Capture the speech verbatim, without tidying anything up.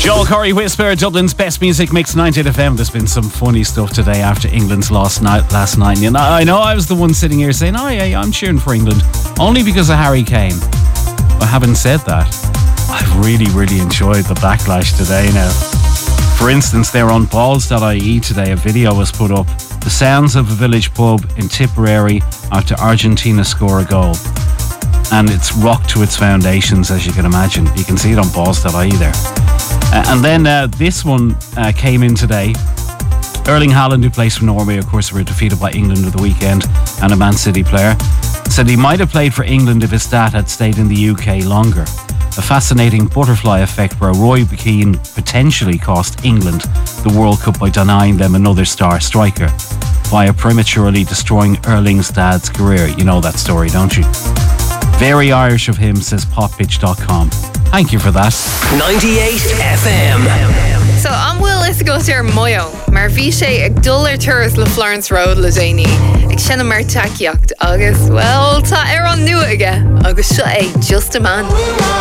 Joel Corey Whisper, Dublin's best music mix, ninety-eight F M. There's been some funny stuff today after England's lost night last night. And I know I was the one sitting here saying, oh yeah, I'm cheering for England only because of Harry Kane. But having said that, I've really, really enjoyed the backlash today now. For instance, there on balls dot I E today, a video was put up. The sounds of a village pub in Tipperary after Argentina score a goal. And it's rocked to its foundations, as you can imagine. You can see it on balls dot I E there. Uh, and then uh, this one uh, came in today. Erling Haaland, who plays for Norway, of course, were defeated by England at the weekend, and a Man City player, said he might have played for England if his dad had stayed in the U K longer. A fascinating butterfly effect where Roy Keane potentially cost England the World Cup by denying them another star striker via prematurely destroying Erling's dad's career. You know that story, don't you? Very Irish of him, says pop pitch dot com. Thank you for that. ninety-eight F M. So an bhfuil is go ar moyo, mar bhí sé ag dul ar turas le Florence Road le déine, ag sinna mar takeíocht agus, well, tá ar an nua aige, agus seo é Just a Man.